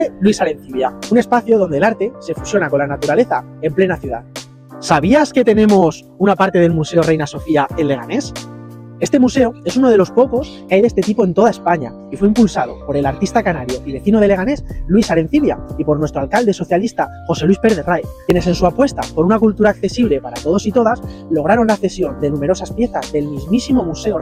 Luis Arencibia, un espacio donde el arte se fusiona con la naturaleza en plena ciudad. ¿Sabías que tenemos una parte del Museo Reina Sofía en Leganés? Este museo es uno de los pocos que hay de este tipo en toda España y fue impulsado por el artista canario y vecino de Leganés, Luis Arencibia, y por nuestro alcalde socialista, José Luis Pérez Ray, quienes en su apuesta por una cultura accesible para todos y todas lograron la cesión de numerosas piezas del mismísimo Museo